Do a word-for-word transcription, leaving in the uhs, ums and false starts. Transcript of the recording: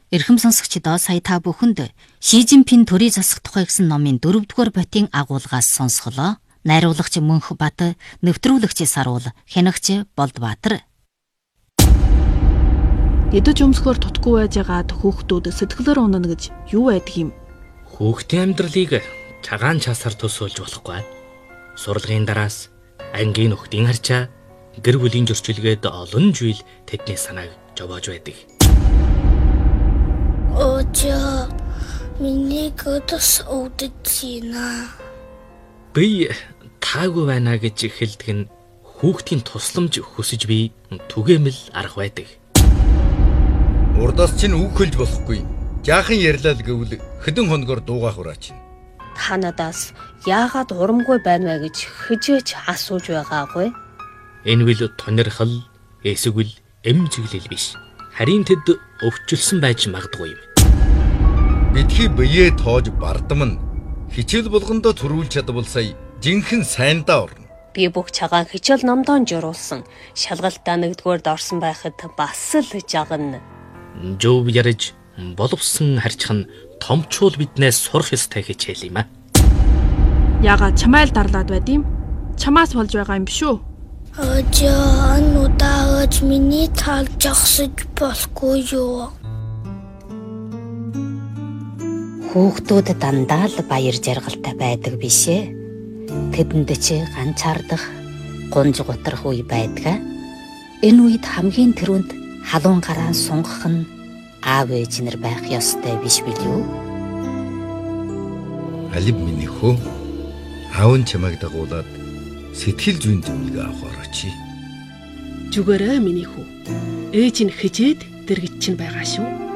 Эрхэм сонсогчдоо сая та бүхэнд Ши Жинпин төрийн засах тухай гэсэн номын дөрөвдүгээр ботын агуулгаас сонсголоо. Найруулагч Мөнх Бат, нэвтрүүлэгч Саруул, хянагч Болдбаатар. Идэж өмсгөр тутгүй байж байгаад хүүхдүүд сэтгэлээр унана гэж юу байдаг юм? Хүүхдийн амьдралыг цагаан часаар төсөөлж болохгүй. Сурлагын дараас ангийн нөхдийн харчаа, гэр бүлийн зөрчилгээд олон зүйл тэдний санааг жовоож байдаг. Очоо, миний гоос өвдөж Би таагүй байна гэж хэлдэг нь хүүхдийн тусламж хүсэж би түгээмэл арга байдаг. Урдаас чинь үг хэлж болохгүй. Жаахан ярьлаа л гэвэл хэдэн хоногор дуугаах ураач. Та надаас яагаад урамгүй байна вэ гэж хижээж асууж байгаагүй. Энэ үл тонирхол, эсвэл эмзэглэл биш. Харин тэд өвчлсөн байж магадгүй юм. Бидхий бие тоож бардам нь хичээл болгондоо төрүүлж чадвал сая жинхэнэ сайндаа орно. Би бүх цагаан хичээл номдоо журуулсан. Шалгалтаа нэгдүгээрд орсон байхад бас л жагна. Жов ярьж боловсон харьцах нь томчуул биднээс сурах ёстой хичээл юм аа. Яагаад чамайл дарлаад байд юм? Чамаас болж байгаа юм биш үү? Очоо, ануудаач миний тал жагсаж болохгүй юу? Хүүхдүүд дандаа л баяр жаргалтай байдаг бишээ. Тэдэнд ч ганцаардах, гунж гутрах үе байдаг. Энэ үед хамгийн түрүүнд халуун гараа сунгах нь аав ээж нар байх ёстой биш билүү? Алив миний хөө. Аав нь чамайг дагуулад сэтгэл зүйн зөвлөгөө авах орооч. Зүгээрээ миний хүү. Ээж нь хижээд дэргэж чинь байгаа шүү.